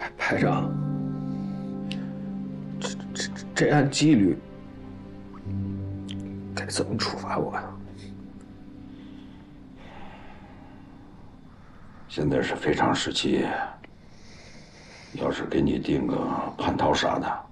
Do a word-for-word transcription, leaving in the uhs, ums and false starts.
排长，这这这按纪律该怎么处罚我呀？ 现在是非常时期，要是给你定个叛逃啥的，